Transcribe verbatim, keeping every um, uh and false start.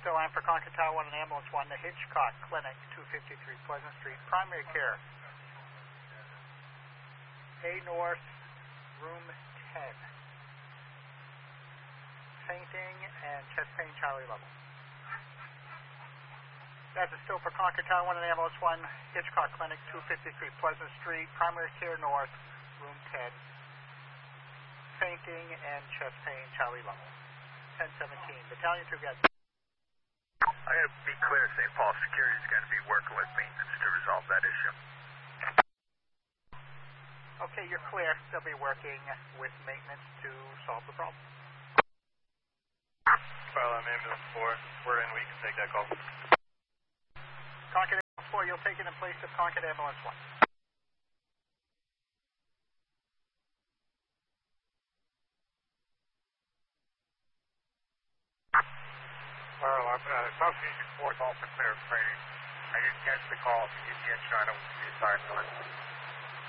still line for Concord Tower one and Ambulance one, the Hitchcock Clinic, two fifty-three Pleasant Street, primary care. A North, room ten. Fainting and chest pain, Charlie level. That's a still for Concord Tower one and Ambulance one, Hitchcock Clinic, two fifty-three Pleasant Street, primary care North, room ten. Fainting and chest pain, Charlie level. ten seventeen, Battalion two, guys. I gotta be clear, Saint Paul Security is going to be working with maintenance to resolve that issue. Okay, you're clear. They'll be working with maintenance to solve the problem. Well, I'm ambulance four. We're in. We can take that call. Concord Ambulance four, you'll take it in place of Concord Ambulance one. Well, I'm uh, Southeast four is also clear for training. I didn't catch the call. If you did get shot, I'm sorry for it.